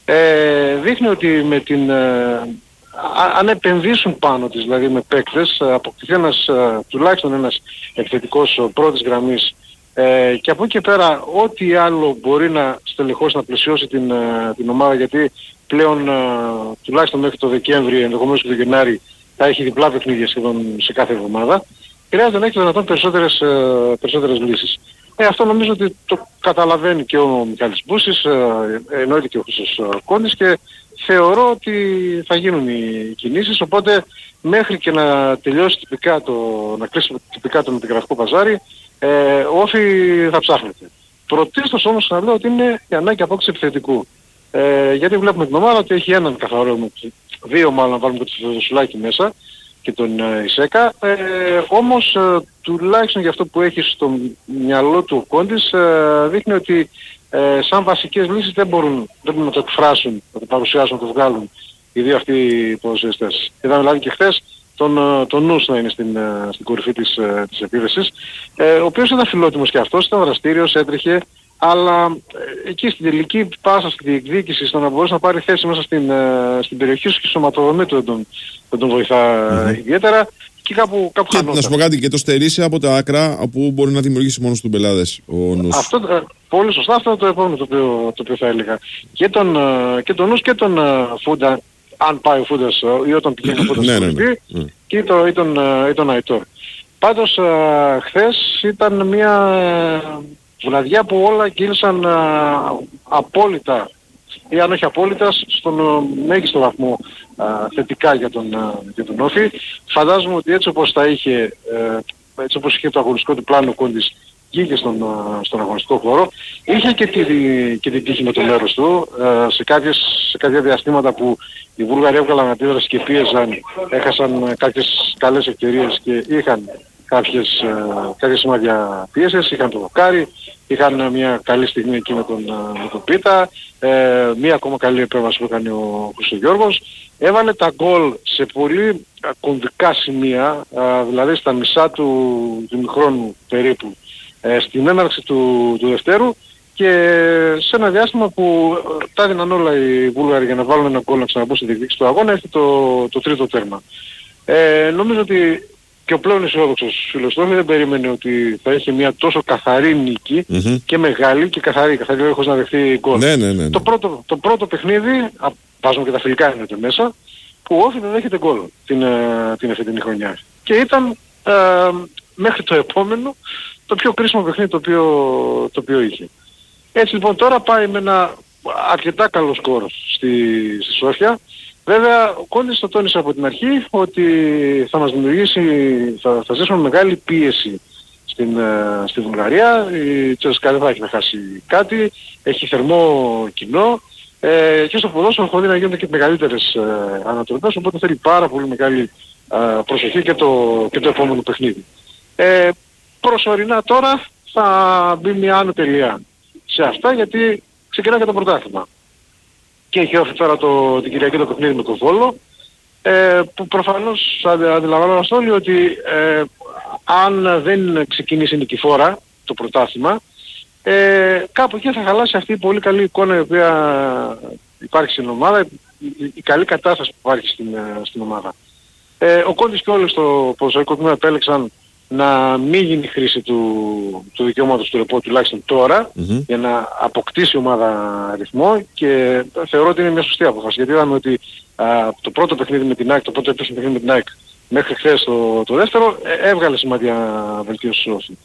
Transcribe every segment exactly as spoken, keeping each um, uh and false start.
ε, δείχνει ότι με την, ε, αν επενδύσουν πάνω της, δηλαδή με παίκτες, αποκτηθεί ένας, τουλάχιστον ένας επιθετικός πρώτης γραμμής, ε, και από εκεί και πέρα ό,τι άλλο μπορεί να στελεχώσει, να πλαισιώσει την, την ομάδα, γιατί πλέον τουλάχιστον μέχρι το Δεκέμβρη, ενδεχομένως και το Γενάρη, θα έχει διπλά παιχνίδια σχεδόν σε κάθε εβδομάδα, χρειάζεται να έχει δυνατόν περισσότερες, περισσότερες λύσεις. Ε, αυτό νομίζω ότι το καταλαβαίνει και ο Μιχάλης Μπούσης, ε, εννοείται και ο Χρήστος Κόντης, και θεωρώ ότι θα γίνουν οι κινήσεις, οπότε μέχρι και να τελειώσει τυπικά το, να κλείσει τυπικά το μεταγραφικό παζάρι, ε, ο Όφη θα ψάχνεται. Πρωτίστως όμως να λέω ότι είναι η ανάγκη απόκτηση επιθετικού. Ε, γιατί βλέπουμε την ομάδα ότι έχει έναν καθαρό, δύο μάλλον να βάλουμε και το Σουλάκη μέσα και τον ε, Ισέκα, ε, όμως ε, τουλάχιστον για αυτό που έχει στο μυαλό του ο Κόντης, ε, δείχνει ότι ε, σαν βασικές λύσεις δεν μπορούν, δεν μπορούν να το εκφράσουν, να το παρουσιάσουν, να το βγάλουν οι δύο αυτοί οι ποδοσφαιριστές. Είδαμε δηλαδή και χθες τον, τον Νους να είναι στην, στην κορυφή της, της επίθεσης, ε, ο οποίος ήταν φιλότιμος και αυτός, ήταν δραστήριος, έτρεχε, αλλά ε, εκεί στην τελική πάσα, στη διεκδίκηση, στο να μπορέσει να πάρει θέση μέσα στην, ε, στην περιοχή σου και στο σωματοδομή του δεν τον, δεν τον βοηθά mm-hmm. ιδιαίτερα, και κάπου, κάπου και, να σου πω κάτι, και το στερήσει από τα άκρα όπου μπορεί να δημιουργήσει μόνος του μπελάδες ο Νους. Αυτό, ε, πολύ σωστά, αυτό είναι το επόμενο το οποίο, το οποίο θα έλεγα. Και τον, ε, και τον Νους και τον ε, Φούντα, αν πάει ο Φούντας ή όταν πηγαίνει ο Φούντας ναι, στο ναι, ναι, ναι. και τον, ή τον, ή τον Αϊτόρ. Πάντως ε, χθες ήταν μια ε, βραδιά που όλα κύλησαν ε, απόλυτα, ή αν όχι απόλυτα, στον ε, μέγιστο βαθμό ε, θετικά για τον, ε, για τον Όφη. Φαντάζομαι ότι έτσι όπως τα είχε, ε, έτσι όπως είχε το αγωνιστικό του πλάνο ο Κόντης, βγήκε στον, στον αγωνιστικό χώρο, είχε και, τη, και την τύχη με το μέρος του, ε, σε, κάποιες, σε κάποια διαστήματα που οι Βούλγαροι έβγαλαν αντίδραση και πίεζαν, έχασαν κάποιες καλές ευκαιρίες και είχαν κάποιες, ε, κάποιες σημάδια πίεσες, είχαν το δοκάρι, είχαν μια καλή στιγμή εκεί με τον, με τον Πίτα, ε, μια ακόμα καλή επέμβαση που έκανε ο Χρυστογιώργος, έβαλε τα γκολ σε πολύ κομβικά σημεία, ε, δηλαδή στα μισά του, του ημιχρόνου περίπου, ε, στην έναρξη του, του Δευτέρου, και σε ένα διάστημα που τα έδιναν όλα οι Βούλγαροι για να βάλουν ένα γκολ να ξαναμπούν στη διεκδίκηση του αγώνα, έρθει το, το τρίτο τέρμα. Ε, νομίζω ότι και ο πλέον αισιόδοξος φίλος του δεν περίμενε ότι θα είχε μια τόσο καθαρή νίκη mm-hmm. και μεγάλη και καθαρή, καθαρή δηλαδή χωρίς να δεχθεί γκολ. Ναι, ναι, ναι. Το, πρώτο, το πρώτο παιχνίδι, βάζουμε και τα φιλικά είναι μέσα, που ο Όφη δεν δέχεται γκολ την, την εφετινή χρονιά. Και ήταν ε, μέχρι το επόμενο το πιο κρίσιμο παιχνίδι το οποίο, το οποίο είχε. Έτσι λοιπόν τώρα πάει με ένα αρκετά καλό σκορ στη, στη Σόφια. Βέβαια ο Κόντης το τόνισε από την αρχή ότι θα μας δημιουργήσει, θα, θα ζήσουμε μεγάλη πίεση στην, στη Βουλγαρία. Η Τσέσκα δεν θα έχει να χάσει κάτι, έχει θερμό κοινό, ε, και στο ποδόσφαιρο χωρί να γίνονται και μεγαλύτερες ε, ανατροπές, οπότε θέλει πάρα πολύ μεγάλη ε, προσοχή και το, και το επόμενο παιχνίδι. Ε, προσωρινά τώρα θα μπει μια άνω τελεία σε αυτά, γιατί ξεκινάει και το πρωτάθλημα. Και έχει όφη τώρα το, την Κυριακή το παιχνίδι με τον Βόλο, ε, που προφανώς αντιλαμβανόμαστε όλοι ότι ε, αν δεν ξεκινήσει νικηφόρα το πρωτάθλημα, ε, κάπου εκεί θα χαλάσει αυτή η πολύ καλή εικόνα η οποία υπάρχει στην ομάδα, η, η καλή κατάσταση που υπάρχει στην, στην ομάδα. Ε, ο Κόντης και όλοι στο ποδοσφαιρικό τμήμα επέλεξαν να μην γίνει χρήση του, του δικαιώματος του ρεπό τουλάχιστον τώρα, mm-hmm. για να αποκτήσει η ομάδα αριθμό, και θεωρώ ότι είναι μια σωστή απόφαση, γιατί είδαμε ότι α, το πρώτο παιχνίδι με την ΑΕΚ, το πρώτο επίσημο παιχνίδι με την ΑΕΚ μέχρι χθες το, το δεύτερο, ε, έβγαλε σημαντικά βελτίωση στο Όφη.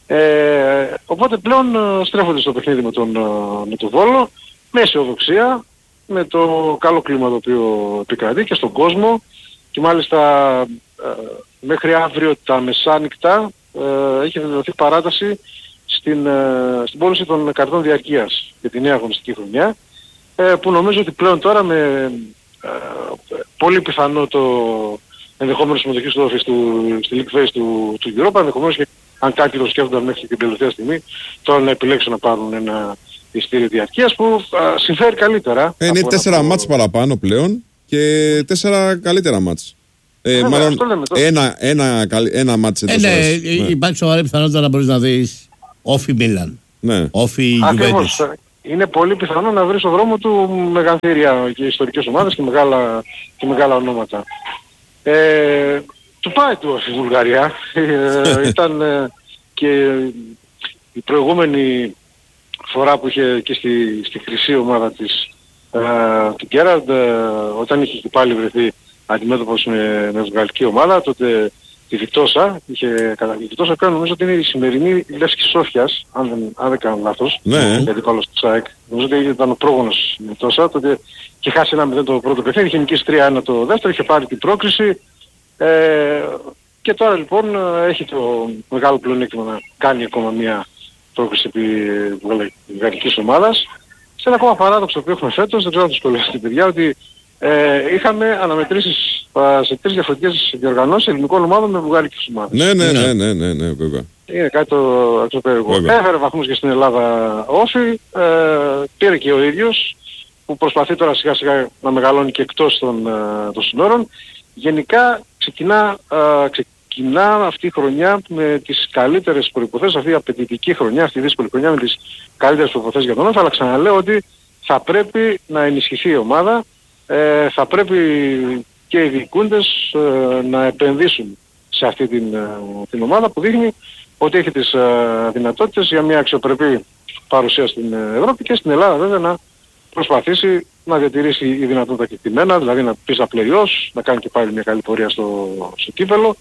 Ε, οπότε πλέον στρέφονται στο παιχνίδι με τον, με τον Βόλο, με αισιοδοξία, με το καλό κλίμα το οποίο επικρατεί και στον κόσμο, και μάλιστα ε, μέχρι αύριο τα μεσάνυχτα ε, έχει δοθεί παράταση στην, ε, στην πώληση των καρτών διαρκείας για τη νέα αγωνιστική χρονιά, ε, που νομίζω ότι πλέον τώρα με ε, πολύ πιθανό το ενδεχόμενο συμμετοχή του Όφη στη League Phase του, του Europa, ενδεχομένως και αν κάποιοι το σκέφτονταν μέχρι την τελευταία στιγμή, τώρα να επιλέξουν να πάρουν ένα εισιτήριο διαρκείας που α, συμφέρει καλύτερα. Ε, είναι τέσσερα από... μάτς παραπάνω πλέον και τέσσερα καλύτερα μάτς. Ε, ε, μάλλον ένα, ένα, ένα, ένα μάτς εντός ώρας. Ναι, υπάρχει σοβαρή πιθανότητα να μπορείς να δεις Όφη Μίλαν, ναι. Όφη Γιουβέντους. είναι πολύ πιθανό να βρει στο δρόμο του μεγαθύρια και ιστορικές ομάδες και μεγάλα, και μεγάλα ονόματα. Ε, του πάει του στη Βουλγαρία. ε, ήταν ε, και η προηγούμενη φορά που είχε και στη, στη χρυσή ομάδα της ε, του Γκέραντ, ε, όταν είχε και πάλι βρεθεί αντιμέτωπος με, με βγαλική ομάδα, τότε τη Βιτόσα, είχε κατά τη Βιτόσα κάνει, νομίζω ότι είναι η σημερινή Λεύσκη Σόφιας, αν δεν, αν δεν κάνω λάθος, ναι. γιατί πάλι στο ΣΑΕΚ. Νομίζω ότι ήταν ο πρόγονος η Βιτόσα, τότε είχε χάσει ένα μηδέν το πρώτο παιχνίδι, είχε νικήσει τρία ένα το δεύτερο, είχε πάρει την πρόκριση ε, και τώρα λοιπόν έχει το μεγάλο πλεονέκτημα να κάνει ακόμα μια πρόκριση επί βουλγαρικής ομάδας. Σε ένα ακόμα παράδοξο που έχουμε φέτος, δεν ξέρω αν το σχολιάσετε παιδιά, ότι Ε, είχαμε αναμετρήσεις α, σε τρεις διαφορετικές διοργανώσεις ελληνικών ομάδων με βουλγαρικές ομάδες. Ναι, ναι, ναι, ναι, ναι, ναι, βέβαια. Είναι κάτι το αξιοπέρικο. Έφερε βαθμούς και στην Ελλάδα όφη, ε, πήρε και ο ίδιος, που προσπαθεί τώρα σιγά σιγά να μεγαλώνει και εκτός των, ε, των συνόρων. Γενικά ξεκινά, ε, ξεκινά αυτή η χρονιά με τις καλύτερες προϋποθέσεις, αυτή η απαιτητική χρονιά, αυτή η δύσκολη χρονιά με τις καλύτερες προϋποθέσεις για τον όφη, αλλά ξαναλέω ότι θα πρέπει να ενισχυθεί η ομάδα. Ε, θα πρέπει και οι διοικούντες ε, να επενδύσουν σε αυτή την, ε, την ομάδα που δείχνει ότι έχει τις ε, δυνατότητες για μια αξιοπρεπή παρουσία στην Ευρώπη και στην Ελλάδα βέβαια να προσπαθήσει να διατηρήσει η δυνατότητα κεκτημένα, δηλαδή να πει στα play-offs, να κάνει και πάλι μια καλή πορεία στο, στο κύπελλο.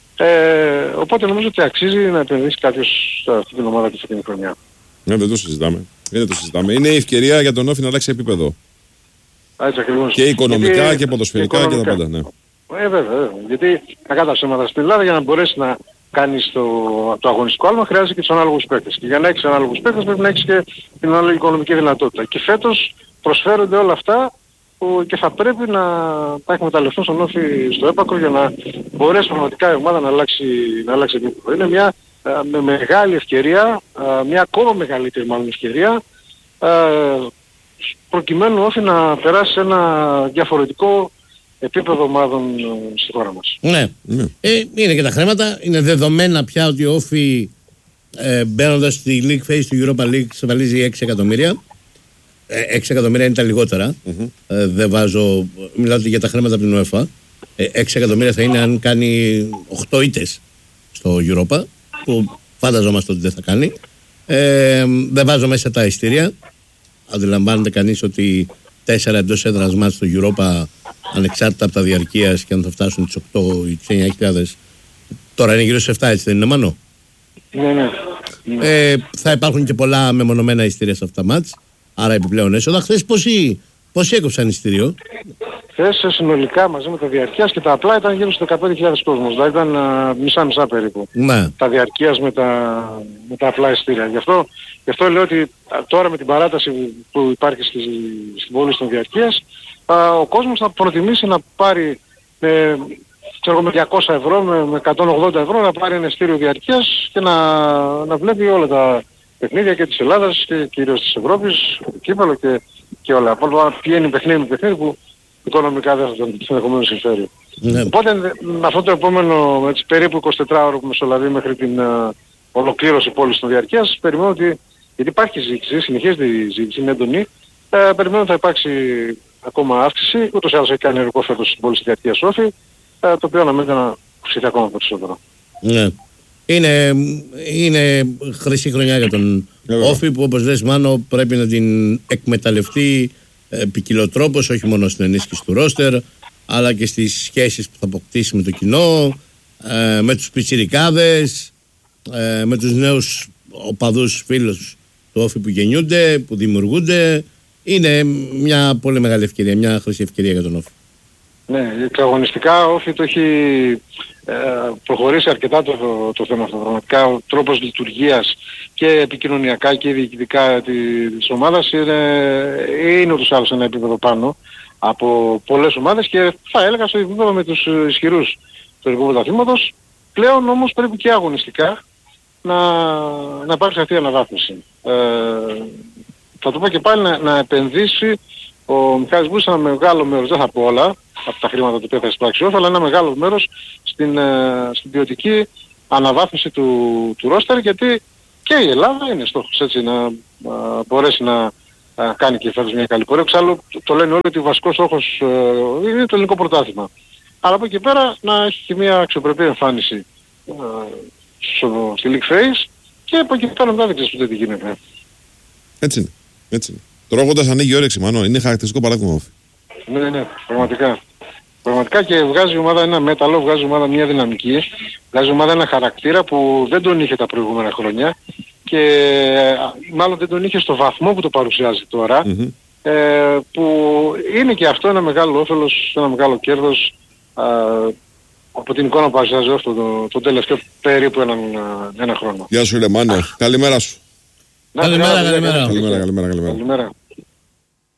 Ε, οπότε νομίζω ότι αξίζει να επενδύσει κάποιος σε αυτή την ομάδα και σε αυτή την χρονιά. Ναι, δεν το συζητάμε. Δεν το συζητάμε. Είναι η ευκαιρία για τον Όφη να αλλάξει επίπεδο. Έτσι ακριβώς. Και οικονομικά γιατί, και ποδοσφαιρικά και, και τα πάντα, ναι. Ε, βέβαια, βέβαια. Γιατί να κάνεις ψέματα στην Ελλάδα για να μπορέσει να κάνεις το, το αγωνιστικό άλμα χρειάζεται και τους ανάλογους παίκτες. Και για να έχεις ανάλογους παίκτες πρέπει να έχεις και την ανάλογη οικονομική δυνατότητα. Και φέτος προσφέρονται όλα αυτά που και θα πρέπει να τα εκμεταλλευτούν στον Όφη στο έπακρο για να μπορέσει πραγματικά η ομάδα να αλλάξει, να αλλάξει επίπεδο. Είναι μια α, με μεγάλη ευκαιρία, α, μια ακόμα μεγαλύτερη μάλλον ευκαιρία, α, προκειμένου Όφη να περάσει σε ένα διαφορετικό επίπεδο ομάδων στη χώρα μας. Ναι. ναι. Ε, είναι και τα χρήματα. Είναι δεδομένα πια ότι ο Όφη ε, μπαίνοντας στη League Phase του Europa League ξεβαλίζει έξι εκατομμύρια. Ε, έξι εκατομμύρια είναι τα λιγότερα. Mm-hmm. Ε, δεν βάζω, μιλάτε για τα χρήματα από την UEFA. Ε, έξι εκατομμύρια θα είναι αν κάνει οκτώ ήττες στο Europa, που φανταζόμαστε ότι δεν θα κάνει. Ε, δεν βάζω μέσα τα ειστήρια. Αντιλαμβάνεται κανείς ότι τέσσερα εντός έδρας μάτς στο Europa, ανεξάρτητα από τα διαρκείας και αν θα φτάσουν τις οκτώ ή τις εννιά χιλιάδες, τώρα είναι γύρω σε επτά, έτσι δεν είναι Μανώ? Ναι, ναι. Ε, θα υπάρχουν και πολλά μεμονωμένα ειστήρια σε αυτά τα μάτς, άρα επιπλέον έσοδα. Χθες πόσοι, πόσοι έκοψαν ειστήριο? Χθες συνολικά μαζί με τα διαρκείας και τα απλά ήταν γύρω στους δεκαπέντε χιλιάδες κόσμος, δηλαδή ήταν uh, μισά-μισά περίπου. Ναι. Τα διαρκείας με τα, με τα απλά ειστήρια. Γι' αυτό, γι' αυτό λέω ότι τώρα με την παράταση που υπάρχει στη, στην πόλη των διαρκείας, uh, ο κόσμος θα προτιμήσει να πάρει με, ξέρω, με διακόσια ευρώ, με, με εκατόν ογδόντα ευρώ να πάρει ένα ειστήριο διαρκείας και να, να βλέπει όλα τα παιχνίδια και της Ελλάδας και κυρίως της Ευρώπης, το κύπελλο και, και όλα. Από πηγαίνει παιχνίδι με παιχνίδι που οικονομικά δεν θα τον ενδεχομένως συμφέρει. Ναι. Οπότε με αυτό το επόμενο έτσι, περίπου εικοσιτετράωρο που μεσολαβεί μέχρι την uh, ολοκλήρωση πόλης των διαρκείας, περιμένω ότι, γιατί υπάρχει ζήτηση, συνεχίζεται η ζήτηση, είναι έντονη, ε, περιμένω ότι θα υπάρξει ακόμα αύξηση, ούτως ή άλλως έχει κάνει ενεργό φέτος στην πόλη της διαρκείας Όφη, ε, το οποίο αναμένεται να αυξηθεί ακόμα περισσότερο. Ναι. Είναι, είναι χρυσή χρονιά για τον Όφη που, όπως λες Μάνο, πρέπει να την εκμεταλλευτεί ποικιλοτρόπως, όχι μόνο στην ενίσχυση του ρόστερ, αλλά και στις σχέσεις που θα αποκτήσει με το κοινό, ε, με τους πιτσιρικάδες, ε, με τους νέους οπαδούς φίλους του Όφη που γεννιούνται, που δημιουργούνται. Είναι μια πολύ μεγάλη ευκαιρία, μια χρυσή ευκαιρία για τον Όφη. Ναι, και αγωνιστικά ο Όφη το έχει ε, προχωρήσει αρκετά το, το, το θέμα αυτό. Πραγματικά ο τρόπος λειτουργίας και επικοινωνιακά και διοικητικά της ομάδας είναι, είναι ούτως άλλως ένα επίπεδο πάνω από πολλές ομάδες και θα έλεγα στο επίπεδο με τους ισχυρούς του ελληνικού πρωταθλήματος. Πλέον όμως πρέπει και αγωνιστικά να, να υπάρξει αυτή η αναβάθμιση. Ε, θα το πω και πάλι να, να επενδύσει ο Μιχάλης Μπούτσης ένα μεγάλο μέρος, δεν θα πω όλα από τα χρήματα του οποία θα εισπράξει Όφη, αλλά ένα μεγάλο μέρος στην, στην ποιοτική αναβάθμιση του, του ρόστερ, γιατί και η Ελλάδα είναι στόχος έτσι να, να μπορέσει να α, κάνει και φέτος μια καλή πορεία. Εξάλλου το, το λένε όλοι ότι ο βασικός στόχος ε, είναι το ελληνικό πρωτάθλημα. Αλλά από εκεί πέρα να έχει και μια αξιοπρεπή εμφάνιση ε, στο, στη League Phase και από εκεί πέρα μετά δεν ξέρεις ούτε τι γίνεται. Έτσι είναι. Έτσι είναι. Τρώγοντας ανοίγει η όρεξη, Μάνο. Είναι χαρακτηριστικό παράδειγμα. Ναι, ναι, πραγματικά. Πραγματικά και βγάζει η ομάδα ένα μέταλλο, βγάζει η ομάδα μια δυναμική, βγάζει η ομάδα ένα χαρακτήρα που δεν τον είχε τα προηγούμενα χρόνια και μάλλον δεν τον είχε στο βαθμό που το παρουσιάζει τώρα, mm-hmm. ε, που είναι και αυτό ένα μεγάλο όφελος, ένα μεγάλο κέρδος α, από την εικόνα που παρουσιάζει αυτό το, το τελευταίο περίπου έναν, ένα χρόνο. Γεια σου Λεμάνο, καλημέρα σου. Καλημέρα, καλημέρα. Καλημέρα, καλημέρα, καλημέρα.